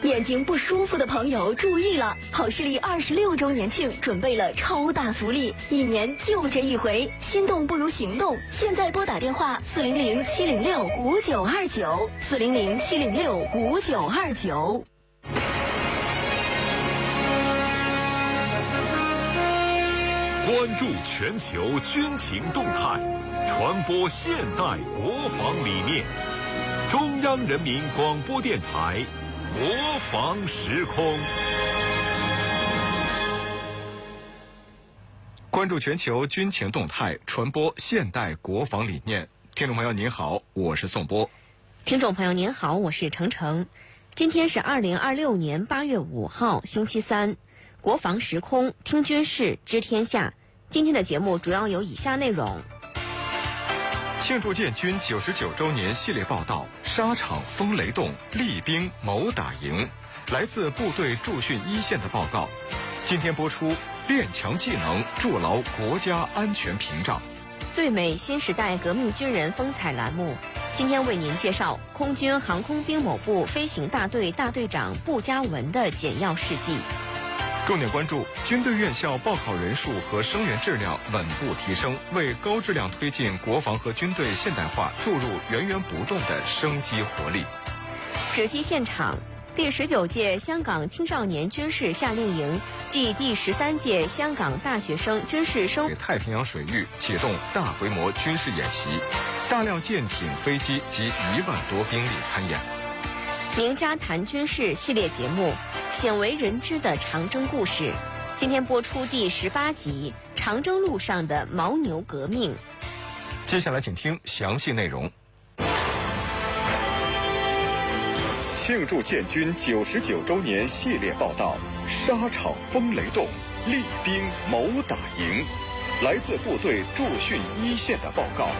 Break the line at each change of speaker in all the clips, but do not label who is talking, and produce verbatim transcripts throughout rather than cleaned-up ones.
眼睛不舒服的朋友注意了，好视力二十六周年庆准备了超大福利，一年就这一回，心动不如行动。现在拨打电话四零零七零六五九二九，四零零七零六五九二九。
关注全球军情动态，传播现代国防理念。中央人民广播电台国防时空。
关注全球军情动态，传播现代国防理念。听众朋友您好，我是宋波。
听众朋友您好，我是程程。今天是二零二六年八月五号，星期三。国防时空，听军事，知天下。今天的节目主要有以下内容：
庆祝建军九十九周年系列报道，沙场风雷动，厉兵谋打赢。来自部队驻训一线的报告。今天播出，练强技能，筑牢国家安全屏障。
最美新时代革命军人风采栏目，今天为您介绍空军航空兵某部飞行大队大队长布嘉文的简要事迹。
重点关注军队院校报考人数和生源质量稳步提升，为高质量推进国防和军队现代化注入源源不断的生机活力。
直击现场，第十九届香港青少年军事夏令营暨第十三届香港大学生军事生
太平洋水域启动大规模军事演习，大量舰艇、飞机及一万多兵力参演。
名家谈军事系列节目，鲜为人知的长征故事，今天播出第十八集《长征路上的牦牛革命》。
接下来请听详细内容。庆祝建军九十九周年系列报道，沙场风雷动，厉兵谋打赢。来自部队驻训一线的报告。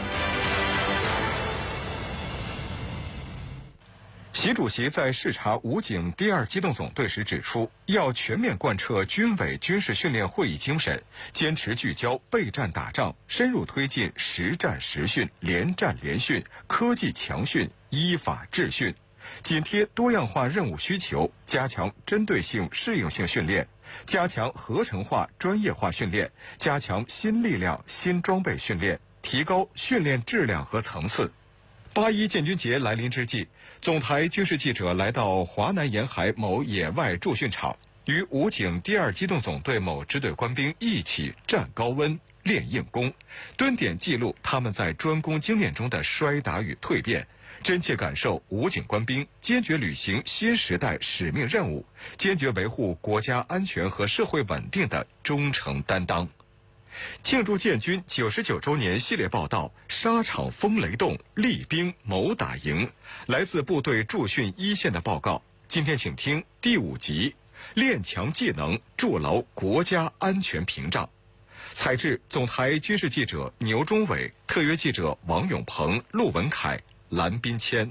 习主席在视察武警第二机动总队时指出，要全面贯彻军委军事训练会议精神，坚持聚焦备战打仗，深入推进实战实训、联战联训、科技强训、依法治训，紧贴多样化任务需求，加强针对性适应性训练，加强合成化专业化训练，加强新力量新装备训练，提高训练质量和层次。八一建军节来临之际，总台军事记者来到华南沿海某野外驻训场，与武警第二机动总队某支队官兵一起站高温、练硬功，蹲点记录他们在专攻经验中的摔打与蜕变，真切感受武警官兵坚决履行新时代使命任务，坚决维护国家安全和社会稳定的忠诚担当。庆祝建军九十九周年系列报道，沙场风雷动，厉兵谋打赢。来自部队驻训一线的报告。今天请听第五集，练强技能，筑牢国家安全屏障。采制总台军事记者牛忠伟，特约记者王永鹏、陆文凯、蓝斌谦。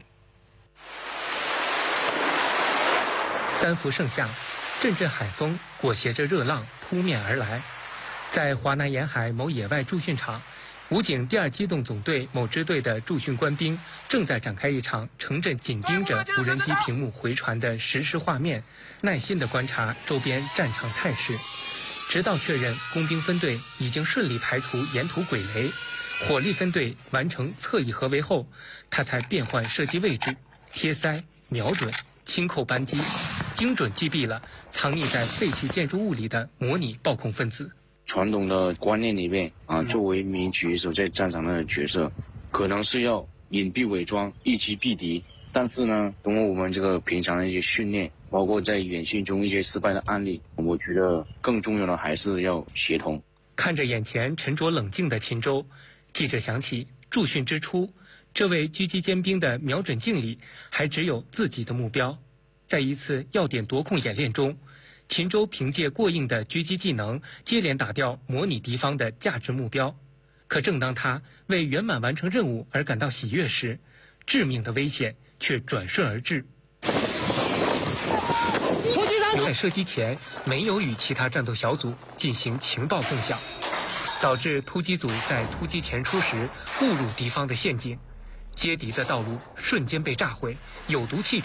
三伏盛夏，阵阵海风裹挟着热浪扑面而来。在华南沿海某野外驻训场，武警第二机动总队某支队的驻训官兵正在展开一场城镇紧盯着无人机屏幕回传的实时画面，耐心地观察周边战场态势，直到确认工兵分队已经顺利排除沿途鬼雷，火力分队完成侧翼合围后，他才变换射击位置，贴塞、瞄准、轻扣扳机，精准击毙了藏匿在废弃建筑物里的模拟暴恐分子。
传统的观念里面啊，作为一名狙手在战场上的角色，可能是要隐蔽伪装，一击毙敌。但是呢，通过我们这个平常的一些训练，包括在演训中一些失败的案例，我觉得更重要的还是要协同。
看着眼前沉着冷静的秦州，记者想起驻训之初，这位狙击尖兵的瞄准镜里还只有自己的目标。在一次要点夺控演练中，秦州凭借过硬的狙击技能，接连打掉模拟敌方的价值目标。可正当他为圆满完成任务而感到喜悦时，致命的危险却转瞬而至。在射击前没有与其他战斗小组进行情报共享，导致突击组在突击前出时误入敌方的陷阱，接敌的道路瞬间被炸毁，有毒气